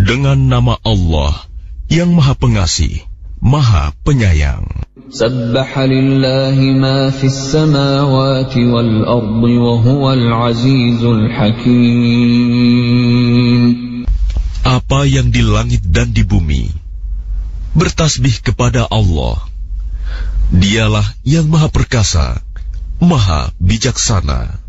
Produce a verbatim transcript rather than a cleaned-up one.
Dengan nama Allah yang Maha Pengasih, Maha Penyayang. Sabbaha lillahi ma fis samawati wal ardi wa huwal azizul hakim. Apa yang di langit dan di bumi bertasbih kepada Allah. Dialah yang Maha Perkasa, Maha Bijaksana.